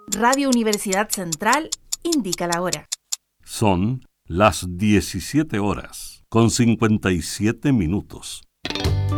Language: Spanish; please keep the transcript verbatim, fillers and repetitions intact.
Radio Universidad Central indica la hora. Son las diecisiete horas con cincuenta y siete minutos.